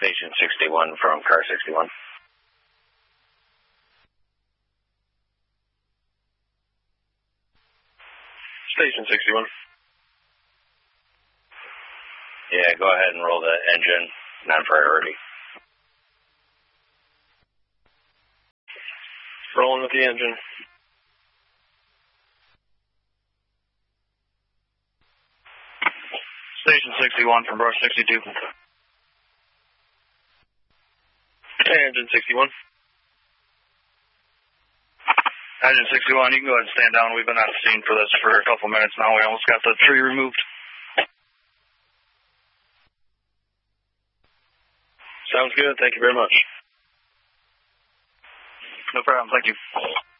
Station 61 from car 61. Station 61. Yeah, go ahead and roll the engine, non-priority. Rolling with the engine. Station 61 from brush 62. Engine 61. Engine 61, you can go ahead and stand down. We've been on the scene for this for a couple minutes now. We almost got the tree removed. Sounds good. Thank you very much. No problem. Thank you.